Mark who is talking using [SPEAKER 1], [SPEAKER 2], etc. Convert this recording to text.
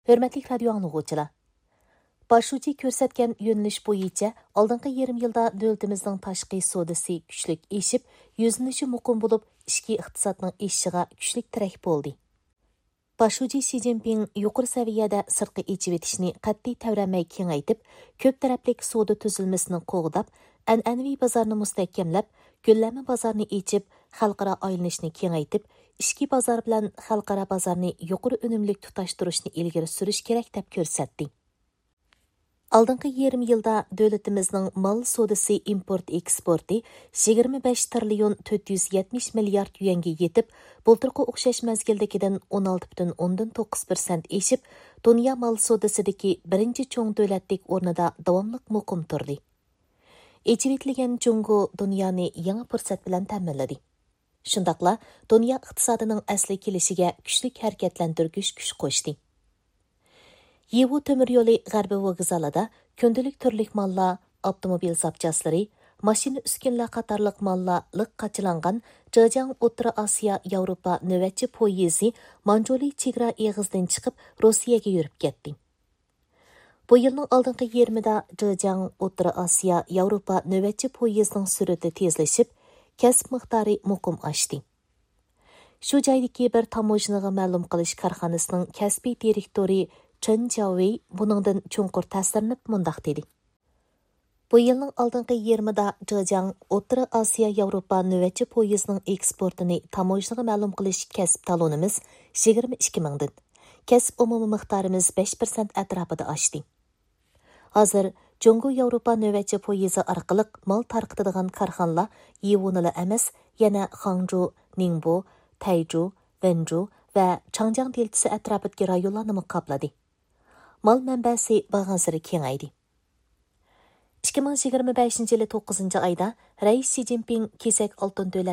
[SPEAKER 1] Hörmətli radio anlıqçılar. Başucu ko'rsatgan yo'nalish bo'yicha oldingi yarim yilda davlatimizning tashqi savdosi kuchlik eshib, yuzlanishi muqim bo'lib, ichki iqtisodning eshishiga kuchlik tirak bo'ldi. Başucu Xi Jinping yuqori saviyada sirtqi echib etishni qat'iy tavramay kengaytib, ko'p taraflik savdo tuzilmasini qo'g'dab, an'anaviy bozorni mustahkamlab, ko'lami bozorni echib, xalqaro aylanishni kengaytib, ichki bozor bilan xalqaro bozorni yuqori unumlik tutashtirishni ilgari surish kerak deb ko'rsatdi. Алдыңғы yarım yılda dövlətimizin mal sodası import-eksporti 25 trilyon 470 milyard yuanga yetib, bulturqı oxşaş məzgildikidən 16,9% eşib, dünya mal sodasidagi birinci çoğ dövlətlik ornada davamlıq muqim turdi. Eçivitlegen Jungo dünyani yangi fursat bilan ta'minladi. Shundaqla, dünya iqtisodining asli kelishiga kuchlik harakatlantirgich kuch qo'shdi. Yevu temir yo'li g'arbi vokzalida kundalik turlik mallar, avtomobil zapchaslari, mashina uskunlar qatorliq mallar liq qachilangan Zhejiang O'rta Osiyo Yevropa navbatchi poyezdi Manjoliy chegara eg'izidan chiqib Rossiyaga yurib ketdi. Bu yilning oldingi yarmida Zhejiang O'rta Osiyo Yevropa navbatchi poyezdining sur'ati tezlashib, kasb miqdori muqim oshdi. Shu joydagi bir tamojnaga ma'lum qilish korxonasining kasbiy direktori Chen Jiawei buningdan chunqur ta'sirlanib mundaq dedi. Bu yilning oldingi yarmida Zhejiang O'rta Osiyo Yevropa navbatchi poyezdining eksportini tamojnaga ma'lum qilish kasb talonimiz 22 mingdan. Kasb umumiy miqdorimiz 5% atrofida oshdi. Hozir Jungo Yevropa navbatchi poyezi orqali mal tarqatadigan korxonalar Yevonila emas, yana Hangzhou, Ningbo, Taizhou, Wenzhou va Changjiang deltasi atrofidagi rayonlarni qopladi. Mal manbasi bag'ansiri kengaydi. 2025 yili 9 oyda Rais Xi Jinping kesak oltin davlat